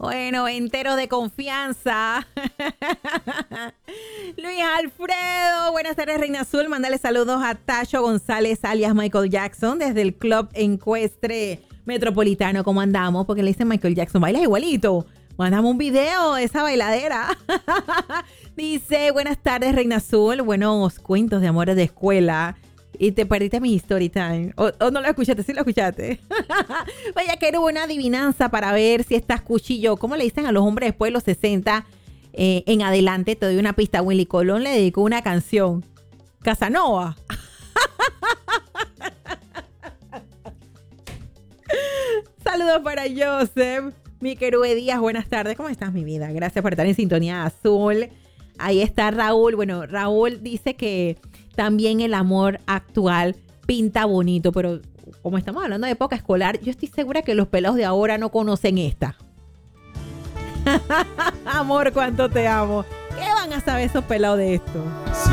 Bueno, entero de confianza. Luis Alfredo, buenas tardes, Reina Azul. Mándale saludos a Tacho González, alias Michael Jackson, desde el Club Encuestre Metropolitano. ¿Cómo andamos? Porque le dicen Michael Jackson, bailas igualito. Mándame un video de esa bailadera. Dice, buenas tardes, Reina Azul. Buenos cuentos de amores de escuela. Y te perdiste mi story time. O no lo escuchaste, sí lo escuchaste. Vaya, que era una adivinanza para ver si estás cuchillo. ¿Cómo le dicen a los hombres después de los 60 en adelante? Te doy una pista. Willy Colón le dedicó una canción. Casanova. Saludos para Joseph. Mi querube Díaz, buenas tardes. ¿Cómo estás, mi vida? Gracias por estar en sintonía azul. Ahí está Raúl. Bueno, Raúl dice que también el amor actual pinta bonito, pero como estamos hablando de época escolar, yo estoy segura que los pelados de ahora no conocen esta. Amor, cuánto te amo. ¿Qué van a saber esos pelados de esto?